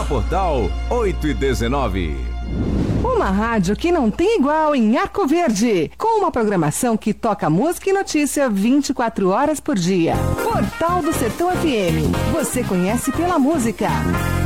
Na Portal 8/19. Uma rádio que não tem igual em Arco Verde, com uma programação que toca música e notícia 24 horas por dia. Portal do Sertão FM. Você conhece pela música.